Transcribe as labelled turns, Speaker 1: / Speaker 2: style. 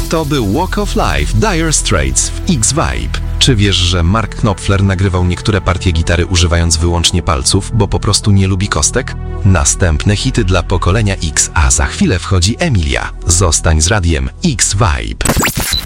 Speaker 1: To był Walk of Life Dire Straits w X-Vibe. Czy wiesz, że Mark Knopfler nagrywał niektóre partie gitary używając wyłącznie palców, bo po prostu nie lubi kostek? Następne hity dla pokolenia X, a za chwilę wchodzi Emilia. Zostań z radiem X-Vibe.